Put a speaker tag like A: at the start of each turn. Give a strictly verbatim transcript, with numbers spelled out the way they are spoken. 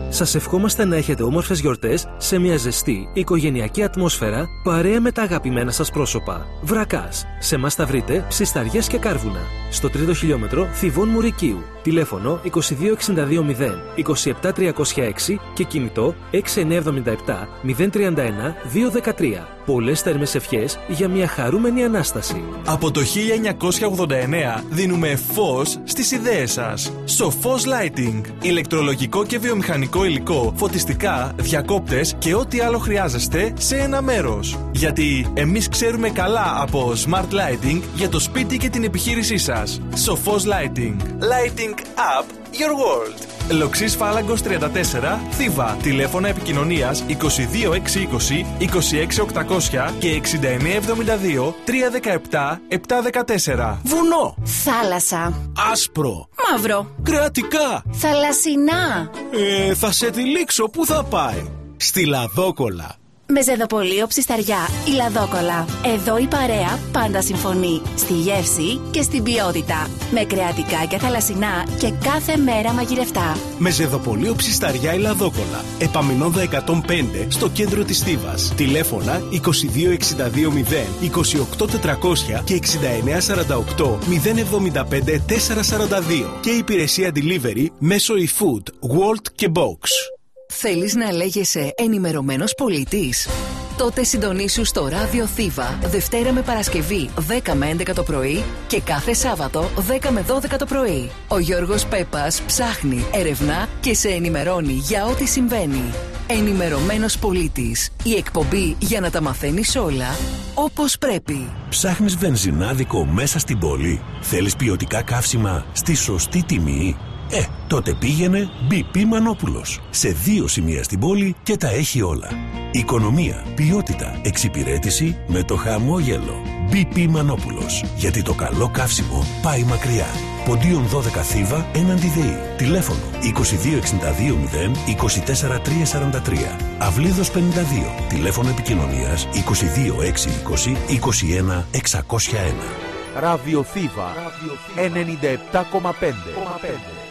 A: Σας ευχόμαστε να έχετε όμορφες γιορτές σε μια ζεστή οικογενειακή ατμόσφαιρα παρέα με τα αγαπημένα σας πρόσωπα. Βρακάς. Σε μας θα βρείτε ψισταριές και κάρβουνα. Στο τρίτο χιλιόμετρο Θηβών Μουρικίου. Τηλέφωνο είκοσι δύο εξήντα δύο μηδέν είκοσι επτά τριακόσια έξι και κινητό έξι εννιά εβδομήντα επτά μηδέν τριάντα ένα δύο δεκατρία. Πολλές θερμές ευχές για μια χαρούμενη Ανάσταση.
B: Από το χίλια εννιακόσια ογδόντα εννέα δίνουμε φως στις ιδέες σας. Σοφός Lighting. Ηλεκτρολογικό και βιομηχανικό υλικό, φωτιστικά, διακόπτες και ό,τι άλλο χρειάζεστε σε ένα μέρος. Γιατί εμείς ξέρουμε καλά από Smart Lighting για το σπίτι και την επιχείρησή σας. Σοφός Lighting. Lighting up your world. Λοξής Φάλαγκος τριάντα τέσσερα, Θήβα. Τηλέφωνα επικοινωνίας είκοσι δύο εξακόσια είκοσι είκοσι έξι οκτακόσια και εξήντα εννέα εβδομήντα δύο τριακόσια δεκαεπτά επτακόσια δεκατέσσερα.
C: Βουνό.
D: Θάλασσα.
C: Άσπρο.
D: Μαύρο.
C: Κρεατικά.
D: Θαλασσινά.
C: Ε, θα σε τυλίξω. Πού θα πάει? Στη Λαδόκολα.
D: Με ζεδοπολείο Ψισταριά, η Λαδόκολα. Εδώ η παρέα πάντα συμφωνεί. Στη γεύση και στην ποιότητα. Με κρεατικά και θαλασσινά και κάθε μέρα μαγειρευτά.
C: Με ζεδοπολείο Ψισταριά, η Λαδόκολα. Επαμινόδα εκατόν πέντε στο κέντρο της Θήβας. Τηλέφωνα είκοσι δύο εξήντα δύο μηδέν είκοσι οκτώ τετρακόσια και εξήντα εννέα σαράντα οκτώ μηδέν εβδομήντα πέντε τετρακόσια σαράντα δύο. Και υπηρεσία delivery μέσω eFood, World και Box.
E: Θέλεις να λέγεσαι ενημερωμένος πολίτης? Τότε συντονίσου στο Ράδιο Θήβα Δευτέρα με Παρασκευή δέκα με έντεκα το πρωί και κάθε Σάββατο δέκα με δώδεκα το πρωί. Ο Γιώργος Πέπας ψάχνει, ερευνά και σε ενημερώνει για ό,τι συμβαίνει. Ενημερωμένος πολίτης. Η εκπομπή για να τα μαθαίνεις όλα όπως πρέπει.
F: Ψάχνεις βενζινάδικο μέσα στην πόλη? Θέλεις ποιοτικά καύσιμα στη σωστή τιμή? Ε, τότε πήγαινε μπι πι Μανόπουλος. Σε δύο σημεία στην πόλη και τα έχει όλα. Οικονομία, ποιότητα, εξυπηρέτηση με το χαμόγελο. μπι πι Μανόπουλος. Γιατί το καλό καύσιμο πάει μακριά. Ποντίον δώδεκα Θήβα έναντι ΔΕΗ. Τηλέφωνο είκοσι δύο εξήντα δύο μηδέν είκοσι τέσσερα τριακόσια σαράντα τρία. Αυλίδος πενήντα δύο. Τηλέφωνο επικοινωνίας είκοσι δύο εξακόσια είκοσι είκοσι ένα εξακόσια ένα.
G: Ράδιο Θήβα ενενήντα επτά κόμμα πέντε.